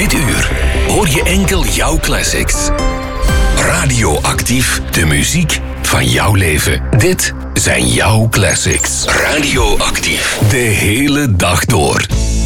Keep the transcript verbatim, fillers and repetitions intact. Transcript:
Dit uur hoor je enkel jouw classics. Radioactief, de muziek van jouw leven. Dit zijn jouw classics. Radioactief, de hele dag door.